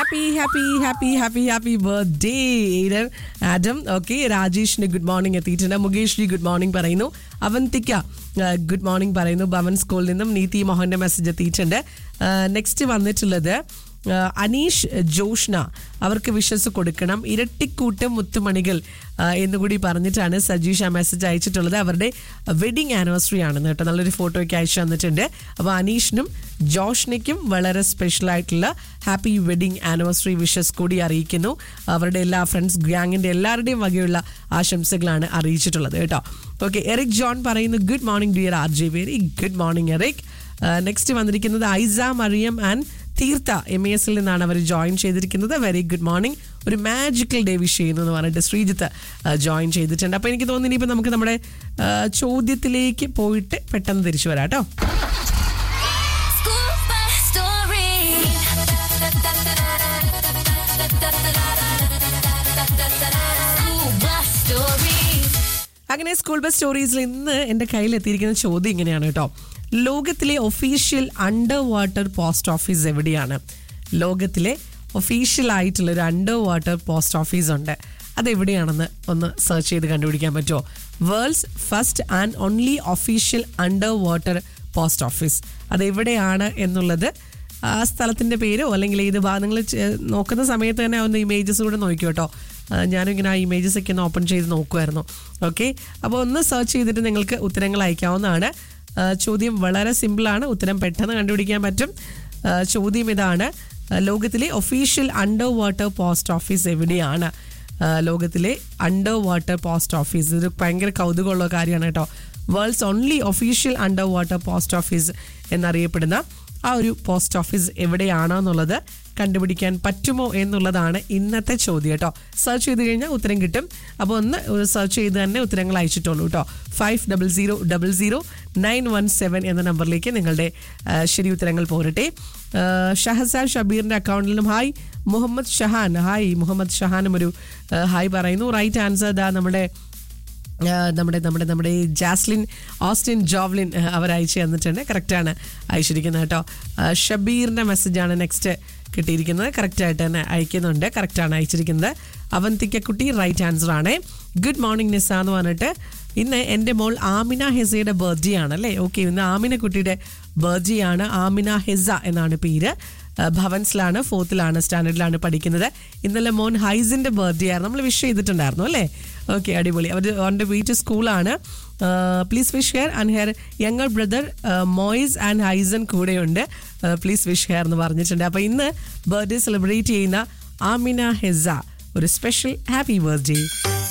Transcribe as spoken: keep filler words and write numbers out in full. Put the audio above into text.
Happy happy happy happy happy birthday Aiden Adam. Okay, രാജേഷിന് good morning എത്തിയിട്ടുണ്ട്. Mukesh G good morning പറയുന്നു. Avantika good morning പറയുന്നു. ഭവൻ സ്കൂളിൽ നിന്നും നീതി മോഹന്റെ മെസ്സേജ് എത്തിയിട്ടുണ്ട്. നെക്സ്റ്റ് വന്നിട്ടുള്ളത് അനീഷ് ജോഷ്ന, അവർക്ക് വിഷസ് കൊടുക്കണം. ഇരട്ടിക്കൂട്ട് മുത്തുമണികൾ എന്നുകൂടി പറഞ്ഞിട്ടാണ് സജീഷ് ആ മെസ്സേജ് അയച്ചിട്ടുള്ളത്. അവരുടെ വെഡിങ് ആനിവേഴ്സറി ആണെന്ന് കേട്ടോ. നല്ലൊരു ഫോട്ടോയ്ക്ക് അയച്ചു തന്നിട്ടുണ്ട്. അപ്പോൾ അനീഷിനും ജോഷ്നയ്ക്കും വളരെ സ്പെഷ്യൽ ആയിട്ടുള്ള ഹാപ്പി വെഡിങ് ആനിവേഴ്സറി വിഷസ് കൂടി അറിയിക്കുന്നു. അവരുടെ എല്ലാ ഫ്രണ്ട്സ് ഗ്യാങ്ങിൻ്റെ എല്ലാവരുടെയും വകയുള്ള ആശംസകളാണ് അറിയിച്ചിട്ടുള്ളത് കേട്ടോ. ഓക്കെ, എറിക് ജോൺ പറയുന്നു good morning dear R J. Very good morning Eric. Next വന്നിരിക്കുന്നത് ഐസ മറിയം ആൻഡ് തീർത്ത എം എ എസിൽ നിന്നാണ് അവർ ജോയിൻ ചെയ്തിരിക്കുന്നത്. വെരി ഗുഡ് മോർണിംഗ്, ഒരു മാജിക്കൽ ഡേ വിഷ് ചെയ്യുന്നു എന്ന് പറഞ്ഞിട്ട് ശ്രീജിത്ത് ജോയിൻ ചെയ്തിട്ടുണ്ട്. അപ്പോൾ എനിക്ക് തോന്നുന്നു ഇനിയിപ്പോൾ നമുക്ക് നമ്മുടെ ചോദ്യത്തിലേക്ക് പോയിട്ട് പെട്ടെന്ന് തിരിച്ചു വരാം കേട്ടോ. അങ്ങനെ സ്കൂൾ ബസ് സ്റ്റോറീസിൽ ഇന്ന് എൻ്റെ കയ്യിലെത്തിയിരിക്കുന്ന ചോദ്യം ഇങ്ങനെയാണ് കേട്ടോ. ലോകത്തിലെ official under water post office എവിടെയാണ്? ലോകത്തിലെ ഒഫീഷ്യൽ ആയിട്ടുള്ള ഒരു അണ്ടർ വാട്ടർ പോസ്റ്റ് ഓഫീസ് ഉണ്ട്, അതെവിടെയാണെന്ന് ഒന്ന് സെർച്ച് ചെയ്ത് കണ്ടുപിടിക്കാൻ പറ്റുമോ? World's first and only official under water post office അതെവിടെയാണ് എന്നുള്ളത്, ആ സ്ഥലത്തിൻ്റെ പേരോ അല്ലെങ്കിൽ ഏത് ഭാഗങ്ങൾ നോക്കുന്ന സമയത്ത് തന്നെ ഒന്ന് ഇമേജസ് കൂടെ നോക്കി കേട്ടോ. ഞാനും ഇങ്ങനെ ആ ഇമേജസ് ഒക്കെ ഒന്ന് ഓപ്പൺ ചെയ്ത് നോക്കുമായിരുന്നു. ഓക്കെ, അപ്പോൾ ഒന്ന് സെർച്ച് ചെയ്തിട്ട് നിങ്ങൾക്ക് ഉത്തരങ്ങൾ അയക്കാവുന്നതാണ്. ചോദ്യം വളരെ സിമ്പിളാണ്, ഉത്തരം പെട്ടെന്ന് കണ്ടുപിടിക്കാൻ പറ്റും. ചോദ്യം ഇതാണ്, ലോകത്തിലെ official under water post office എവിടെയാണ്? ലോകത്തിലെ അണ്ടർ വാട്ടർ പോസ്റ്റ് ഓഫീസ്, ഇത് ഭയങ്കര കൗതുകമുള്ള കാര്യമാണ് കേട്ടോ. Worlds only official under water post office എന്നറിയപ്പെടുന്ന ആ ഒരു പോസ്റ്റ് ഓഫീസ് എവിടെയാണെന്നുള്ളത് കണ്ടുപിടിക്കാൻ പറ്റുമോ എന്നുള്ളതാണ് ഇന്നത്തെ ചോദ്യം കേട്ടോ. സെർച്ച് ചെയ്ത് കഴിഞ്ഞാൽ ഉത്തരം കിട്ടും. അപ്പോൾ ഒന്ന് സെർച്ച് ചെയ്ത് തന്നെ ഉത്തരങ്ങൾ അയച്ചിട്ടുള്ളൂ കേട്ടോ. Five double zero double zero nine one seven എന്ന നമ്പറിലേക്ക് നിങ്ങളുടെ ശരി ഉത്തരങ്ങൾ പോരട്ടെ. ഷഹസാൻ ഷബീറിൻ്റെ അക്കൗണ്ടിൽ നിന്നും ഹായ്. മുഹമ്മദ് ഷഹാൻ, ഹായ് മുഹമ്മദ് ഷഹാനും ഒരു ഹായ് പറയുന്നു. റൈറ്റ് ആൻസർ ദാ നമ്മുടെ നമ്മുടെ നമ്മുടെ നമ്മുടെ ജാസ്ലിൻ ഓസ്റ്റിൻ ജോവ്ലിൻ അവർ അയച്ചു തന്നിട്ടുണ്ട്. കറക്റ്റാണ് അയച്ചിരിക്കുന്നത് കേട്ടോ. ഷബീറിൻ്റെ മെസ്സേജാണ് നെക്സ്റ്റ് കിട്ടിയിരിക്കുന്നത്. കറക്റ്റായിട്ട് തന്നെ അയക്കുന്നുണ്ട്. കറക്റ്റാണ് അയച്ചിരിക്കുന്നത്. അവന്തിക്കക്കുട്ടി റൈറ്റ് ആൻസർ ആണ്. ഗുഡ് മോർണിംഗ് നിസ എന്ന് പറഞ്ഞിട്ട് ഇന്ന് എൻ്റെ മോൾ ആമിന ഹെസയുടെ ബർത്ത്ഡേ ആണ് അല്ലേ? ഓക്കെ, ഇന്ന് ആമിന കുട്ടിയുടെ ബർത്ത്ഡേ ആണ്. ആമിന ഹെസ എന്നാണ് പേര്. ഭവൻസിലാണ്, ഫോർത്തിലാണ് സ്റ്റാൻഡേർഡിലാണ് പഠിക്കുന്നത്. ഇന്നലെ മോൻ ഹൈസിൻ്റെ ബർത്ത്ഡേ ആയിരുന്നു, നമ്മൾ വിഷ് ചെയ്തിട്ടുണ്ടായിരുന്നു അല്ലേ? ഓക്കെ, അടിപൊളി. അവർ ഓൺ ദ വേ ടു സ്കൂളാണ്. Please wish hair and hair younger brother Moiz and ഹൈസൻ കൂടെയുണ്ട്. പ്ലീസ് വിഷ് ഹെയർ എന്ന് പറഞ്ഞിട്ടുണ്ട്. അപ്പോൾ ഇന്ന് ബർത്ത്ഡേ സെലിബ്രേറ്റ് ചെയ്യുന്ന ആമിന ഹെസ ഒരു സ്പെഷ്യൽ ഹാപ്പി ബർത്ത്ഡേ.